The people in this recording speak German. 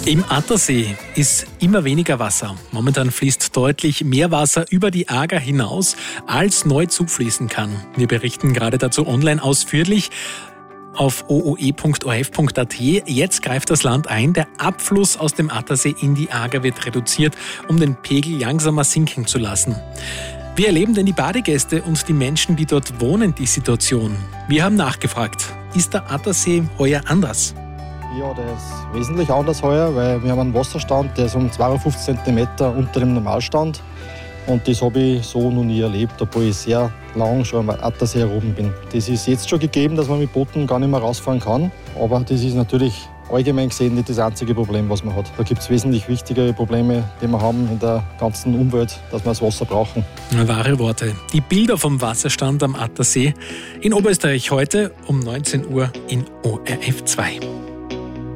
Im Attersee ist immer weniger Wasser. Momentan fließt deutlich mehr Wasser über die Ager hinaus, als neu zufließen kann. Wir berichten gerade dazu online ausführlich auf ooe.orf.at. Jetzt greift das Land ein. Der Abfluss aus dem Attersee in die Ager wird reduziert, um den Pegel langsamer sinken zu lassen. Wie erleben denn die Badegäste und die Menschen, die dort wohnen, die Situation? Wir haben nachgefragt. Ist der Attersee heuer anders? Ja, der ist wesentlich anders heuer, weil wir haben einen Wasserstand, der ist um 52 cm unter dem Normalstand. Und das habe ich so noch nie erlebt, obwohl ich sehr lang schon am Attersee heroben bin. Das ist jetzt schon gegeben, dass man mit Booten gar nicht mehr rausfahren kann. Aber das ist natürlich allgemein gesehen nicht das einzige Problem, was man hat. Da gibt es wesentlich wichtigere Probleme, die wir haben in der ganzen Umwelt, dass wir das Wasser brauchen. Wahre Worte. Die Bilder vom Wasserstand am Attersee in Oberösterreich heute um 19 Uhr in ORF 2.